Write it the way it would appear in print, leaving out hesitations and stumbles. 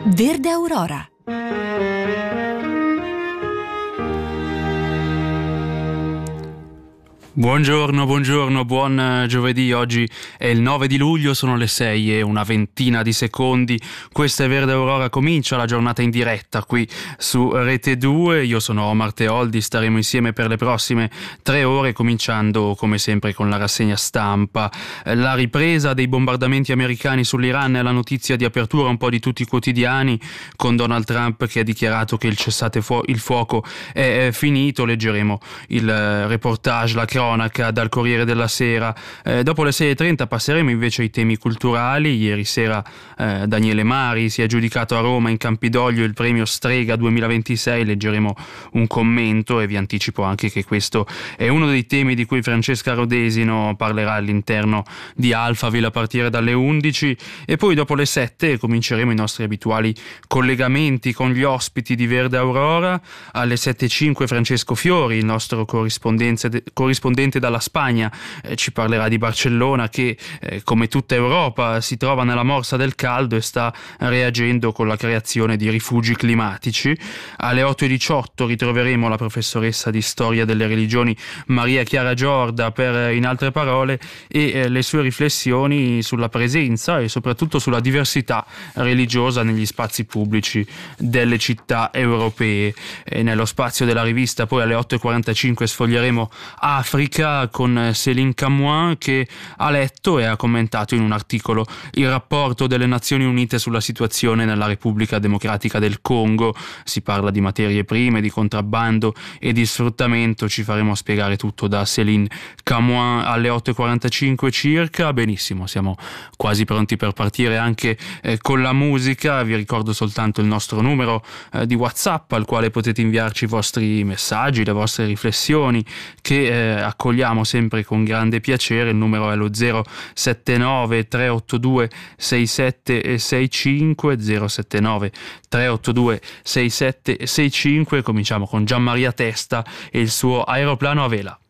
Verde Aurora. Buongiorno, buon giovedì. Oggi è il 9 di luglio, sono le 6:20. Questa è Verde Aurora, comincia la giornata in diretta qui su Rete 2. Io sono Omar Teoldi, staremo insieme per le prossime 3 ore, cominciando come sempre con la rassegna stampa. La ripresa dei bombardamenti americani sull'Iran è la notizia di apertura un po' di tutti i quotidiani, con Donald Trump che ha dichiarato che il fuoco è finito. Leggeremo il reportage, la cronaca dal Corriere della Sera. Dopo le 6:30 passeremo invece ai temi culturali. Ieri sera Daniele Mari si è aggiudicato a Roma in Campidoglio il premio Strega 2026. Leggeremo un commento e vi anticipo anche che questo è uno dei temi di cui Francesca Rodesino parlerà all'interno di Alphaville a partire dalle 11, e poi dopo le 7 cominceremo i nostri abituali collegamenti con gli ospiti di Verde Aurora. Alle 7:05 Francesco Fiori, il nostro corrispondente dalla Spagna, ci parlerà di Barcellona che come tutta Europa si trova nella morsa del caldo e sta reagendo con la creazione di rifugi climatici. Alle 8:18 ritroveremo la professoressa di storia delle religioni Maria Chiara Giorda per In altre parole e le sue riflessioni sulla presenza e soprattutto sulla diversità religiosa negli spazi pubblici delle città europee. E nello spazio della rivista poi alle 8:45 sfoglieremo Africa con Céline Camoin, che ha letto e ha commentato in un articolo il rapporto delle Nazioni Unite sulla situazione nella Repubblica Democratica del Congo. Si parla di materie prime, di contrabbando e di sfruttamento. Ci faremo spiegare tutto da Céline Camoin alle 8:45 circa. Benissimo, siamo quasi pronti per partire anche con la musica. Vi ricordo soltanto il nostro numero di WhatsApp al quale potete inviarci i vostri messaggi, le vostre riflessioni, che accogliamo sempre con grande piacere. Il numero è lo 079 382 6765 079 382 6765. Cominciamo con Gianmaria Testa e il suo Aeroplano a vela.